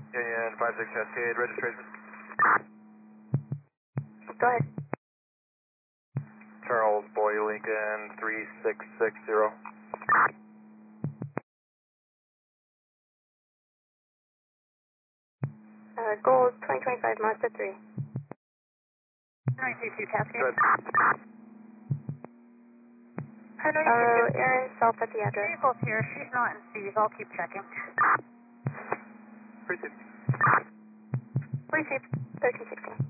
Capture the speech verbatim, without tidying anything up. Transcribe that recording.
Union five six Cascade, registration. Go ahead. Charles Boy Lincoln three six six zero. Uh, Gold twenty twenty-five Mazda three. nine two two Cascade. Good. Uh, Aaron, self at the address. Vehicle's here. She's not in Steve. I'll keep checking. Appreciate it. Receive. thirteen sixteen.